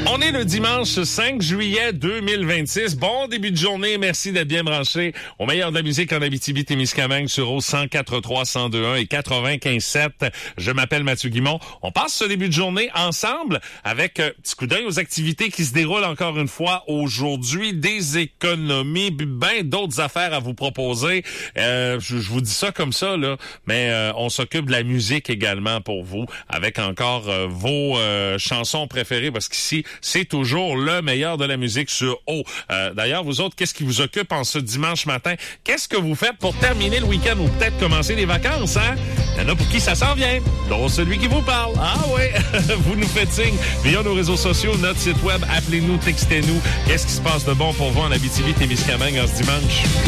On est le dimanche 5 juillet 2026. Bon début de journée. Merci d'être bien branché au meilleur de la musique en Abitibi-Témiscamingue sur au 104.3, 102.1 et 95.7. Je m'appelle Mathieu Guimond. On passe ce début de journée ensemble avec un petit coup d'œil aux activités qui se déroulent encore une fois aujourd'hui. Des économies, ben d'autres affaires à vous proposer. Je vous dis ça comme ça, là, mais on s'occupe de la musique également pour vous avec encore vos chansons préférées parce qu'ici, c'est toujours le meilleur de la musique sur eau. D'ailleurs, vous autres, qu'est-ce qui vous occupe en ce dimanche matin? Qu'est-ce que vous faites pour terminer le week-end ou peut-être commencer les vacances, hein? Il y en a pour qui ça s'en vient, dont celui qui vous parle. Ah oui, vous nous faites signe via nos réseaux sociaux, notre site web, appelez-nous, textez-nous. Qu'est-ce qui se passe de bon pour vous en Abitibi-Témiscamingue en ce dimanche?